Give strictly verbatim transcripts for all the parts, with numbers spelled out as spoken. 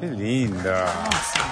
Qué linda.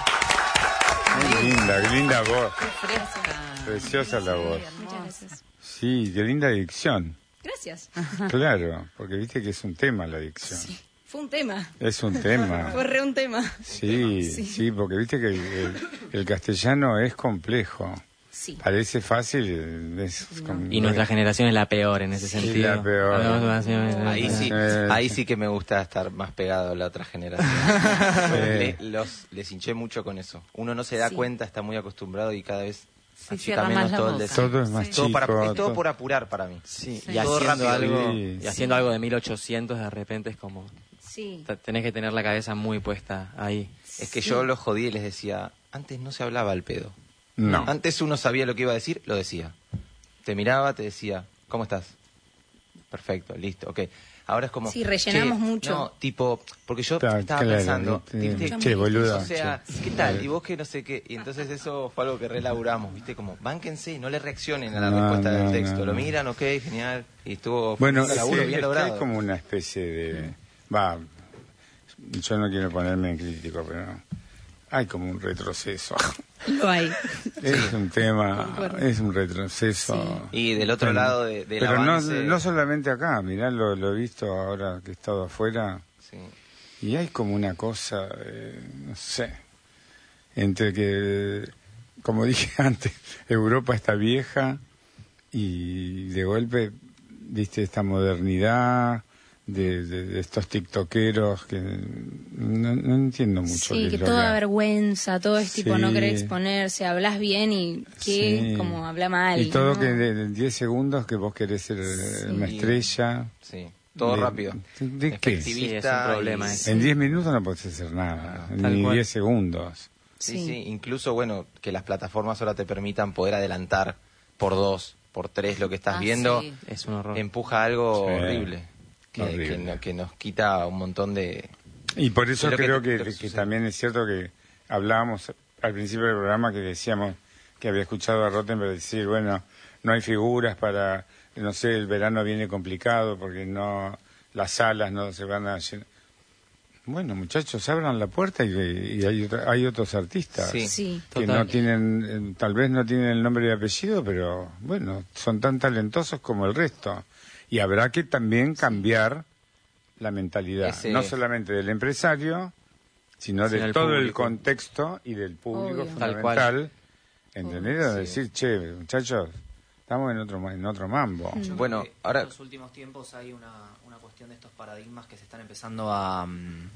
Qué linda, qué linda voz. Qué fresca. Preciosa la voz. Muchas gracias. Sí, qué linda dicción. Gracias. Claro, porque viste que es un tema la dicción. Sí, fue un tema. Es un tema. Fue re un tema. Sí, sí, sí, porque viste que el, el, el castellano es complejo. Sí. Parece fácil. Es No. Y nuestra generación es la peor en ese Sí, sentido. la peor. Ahí sí, Eh, ahí sí que me gusta estar más pegado a la otra generación. Eh. Le- los, les hinché mucho con eso. Uno no se da Sí. cuenta, está muy acostumbrado y cada vez Se achica cierra menos más la todo el boca. deseo. Todo es más Sí. Todo chico. para- es todo todo- por apurar para mí. Sí, Sí. y Todo haciendo rápido. algo, Sí. y haciendo algo de mil ochocientos de repente es como Sí. t- tenés que tener la cabeza muy puesta ahí. Es que Sí. yo los jodí y les decía, antes no se hablaba al pedo. No. Antes uno sabía lo que iba a decir, lo decía. Te miraba, te decía, ¿cómo estás? Perfecto, listo, ok. Ahora es como... Sí, rellenamos che, mucho. No, tipo, porque yo Claro, estaba claro, pensando, viste, ¿viste? che, boludo, O sea, che. ¿qué tal? Y vos que no sé qué. Y entonces eso fue algo que relaburamos, ¿viste? Como, bánquense, no le reaccionen a la No, respuesta no, del no, texto. no. Lo miran, ok, genial. Y estuvo... Bueno, un es, laburo que- bien es que logrado. hay como una especie de... Va, yo no quiero ponerme en crítico, pero hay como un retroceso. Lo hay. Es un tema, Concuerdo. es un retroceso. Y del otro Pero- lado de, del Pero no, avance... no solamente acá, mirá, lo, lo he visto ahora que he estado afuera, Sí. y hay como una cosa, eh, no sé, entre que, como dije antes, Europa está vieja y de golpe, viste, esta modernidad de, de- de estos tiktokeros que no, no entiendo mucho. qué Sí, es que lo toda hay. vergüenza, todo es tipo no Sí. querer exponerse, hablas bien y que Sí. como habla mal. Y todo ¿no? que de de diez segundos que vos querés ser eh, Sí. una estrella. Sí, todo De- rápido. ¿De qué? Efectivista Sí, es un problema y- ese. En diez minutos no podés hacer nada, Tal ni cual. diez segundos. Sí, Sí. sí, incluso, bueno, que las plataformas ahora te permitan poder adelantar por dos, por tres lo que estás Ah, viendo, sí. Es un horror. empuja algo Sí, horrible, que, horrible. que no- que nos quita un montón de... Y por eso Es lo que creo te- que, te que sucede. también es cierto que hablábamos al principio del programa que decíamos que había escuchado a Rottenberg decir, bueno, no hay figuras para, no sé, el verano viene complicado porque no las salas no se van a llenar. Bueno, muchachos, abran la puerta y, y hay, otra- hay otros artistas. Sí. Sí. Que Total. no tienen, eh, tal vez no tienen el nombre y apellido, pero bueno, son tan talentosos como el resto. Y habrá que también cambiar la mentalidad, Ese- no solamente del empresario, sino de Sino el todo el público. contexto y del público Obvio. Tal fundamental. ¿Entendés? Sí. Decir, che, muchachos, estamos en otro, ma- en otro mambo. Mm. Yo Bueno, creo que ahora- en los últimos tiempos hay una, una cuestión de estos paradigmas que se están empezando a... mm,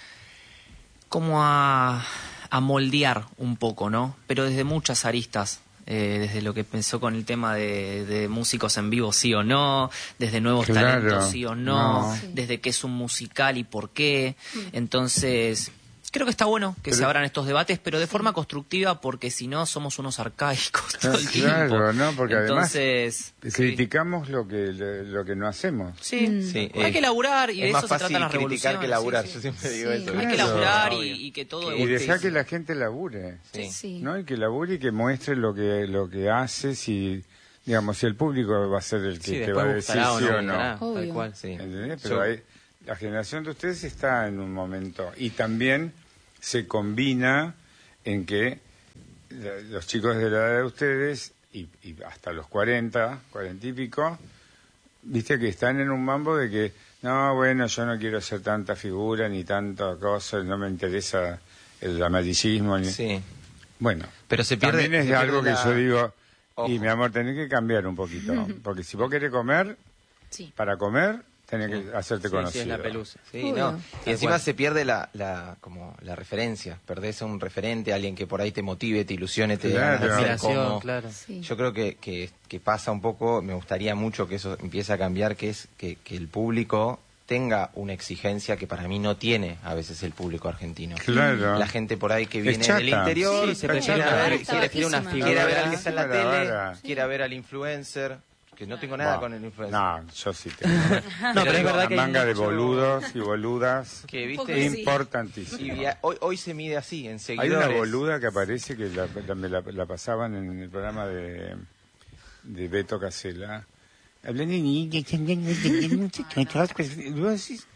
como a, a moldear un poco, ¿no? Pero desde muchas aristas. Eh, desde lo que pensó con el tema de, de músicos en vivo, sí o no, desde nuevos Claro, talentos, sí o no, no. Sí. desde qué es un musical y por qué. Entonces, creo que está bueno que Pero- se abran estos debates, pero de forma constructiva, porque si no somos unos arcaicos todo el Claro, tiempo. ¿no? Porque además Entonces, criticamos lo que lo que no hacemos. sí, Mm. Sí, hay eh, que laburar y de es más eso se fácil tratan las criticar revoluciones. que laburar, sí, sí. yo siempre digo Sí. eso. Hay Hay que Claro. laburar y, Obvio. y que todo Y dejar evolucione. que la gente labure. Sí. Sí. ¿No? Y que labure y que muestre lo que lo que hace, si digamos si el público va a ser el que Sí, te va a después decir gustará o sí no o no. gustará, tal Obvio. cual. Sí. ¿Entendés? Yo- Pero hay- la generación de ustedes está en un momento y también se combina en que la- los chicos de la edad de ustedes y, y hasta los cuarenta, cuarenta y pico, viste que están en un mambo de que no, bueno, yo no quiero hacer tanta figura ni tanta cosa, no me interesa el amarillismo ni Sí. bueno, Pero se pierde- también es se algo pierde que la- yo digo, y Ojo. mi amor, tenés que cambiar un poquito, porque si vos querés comer, Sí. para comer, tenés que hacerte Sí, sí, conocido. es la pelusa. Sí, Obvio. no. Y encima cual. se pierde la, la, como la referencia. Perdés a un referente, alguien que por ahí te motive, te ilusione, te Claro. haga ser Admiración, como- claro. Sí. Yo creo que, que, que pasa un poco, me gustaría mucho que eso empiece a cambiar, que es que, que el público tenga una exigencia que para mí no tiene a veces el público argentino. Claro. La gente por ahí que Es viene chata. del interior, Sí, se quiere prefiere ver- una, está quiere, quiere una bajísima. figura. quiere ver al que está en la Vara, tele, vara. quiere ver al influencer, que no tengo nada Bah, con el influencer. No, yo sí tengo. No, pero es verdad Una que hay manga de mucho- boludos y boludas Que poco viste, sí. importantísimo. y via- hoy, hoy se mide así, en Hay seguidores. una boluda que aparece que la, la- me la, la pasaban en el programa de, de Beto Casella. Hablan de niña, y vos decís,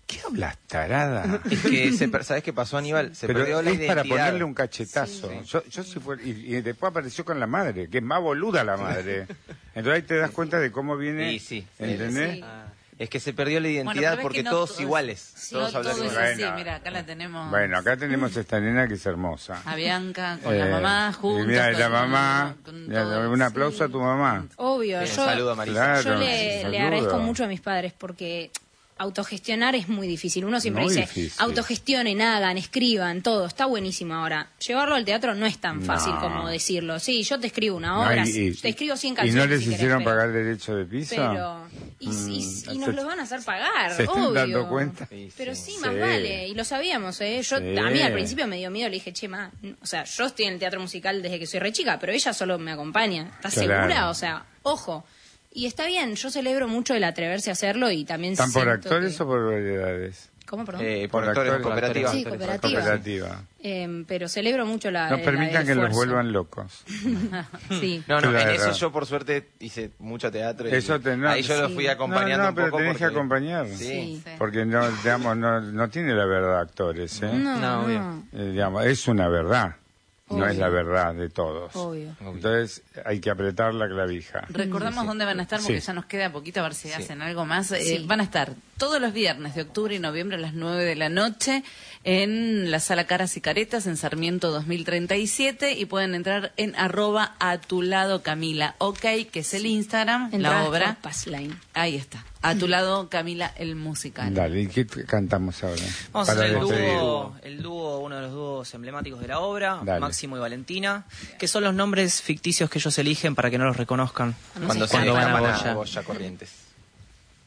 ¿Qué hablas, tarada? Es que, se, per- ¿sabes qué pasó, Aníbal? Se Pero perdió la es identidad. para ponerle un cachetazo. Sí. Yo, yo si fuera- y, y después apareció con la madre, que es más boluda la madre. Entonces ahí te das cuenta de cómo viene, Sí, sí. ¿entendés? Sí. Es que se perdió la identidad Bueno, pero ves porque que no todos todos- iguales. Sí, todos no hablan todo es igual. así. Bueno. Mira, acá la tenemos. Bueno, acá tenemos esta nena que es hermosa. A Bianca con Eh, la mamá y juntos. mira, con- la mamá, con mira, todo. un aplauso a tu mamá. Obvio, Un yo, saludo a Marisa. Claro. yo le, Saludo. le agradezco mucho a mis padres porque autogestionar es muy difícil. Uno siempre Muy dice, difícil. autogestionen, hagan, escriban, todo. Está buenísimo ahora. Llevarlo al teatro no es tan No. fácil como decirlo. Sí, yo te escribo una No, obra, y- y- te escribo cien ¿Y canciones. no les si querés, hicieron pero- pagar derecho de piso? Pero, y, y- y Mm, nos se- lo van a hacer pagar, ¿Se están obvio. dando cuenta? Sí, Pero sí. sí, más Sí. vale, y lo sabíamos, ¿eh? Yo, Sí. a mí al principio me dio miedo, le dije, che, ma, o sea, yo estoy en el teatro musical desde que soy re chica, pero ella solo me acompaña. ¿Estás Claro. segura? O sea, ojo. Y está bien, yo celebro mucho el atreverse a hacerlo y también ¿Están por siento actores que- o por variedades? ¿Cómo, perdón? Eh, por Por actores, actores, cooperativa. Sí, cooperativa. Cooperativa. Eh, pero celebro mucho la No la- permitan el que los esfuerzo. vuelvan locos. Sí. No, no, Claro. en eso yo por suerte hice mucho teatro. Y Eso te- no, ahí yo lo sí. fui acompañando No, no, un pero poco. tenés que porque- acompañar. Sí. Sí. Sí. Porque no, digamos, no, no tiene la verdad actores, ¿eh? No, No, obvio. no, Eh, digamos, es una verdad, no Obvio. es la verdad de todos. obvio. Entonces hay que apretar la clavija. Recordamos dónde van a estar porque Sí. ya nos queda poquito a ver si Sí. hacen algo más. Eh, Sí. van a estar todos los viernes de octubre y noviembre a las nueve de la noche en la Sala Caras y Caretas en Sarmiento dos mil treinta y siete y pueden entrar en arroba a tu lado Camila, ok, que es el Instagram, la Entradas obra. por Passline. Ahí está. A tu lado Camila, el musical. Dale, ¿y qué t- cantamos ahora? Vamos a hacer el despedir. dúo, el dúo, uno de los dúos emblemáticos de la obra, Dale. Máximo y Valentina, que son los nombres ficticios que ellos eligen para que no los reconozcan. Cuando se Cuando van a reclaman a Goya. Goya Corrientes.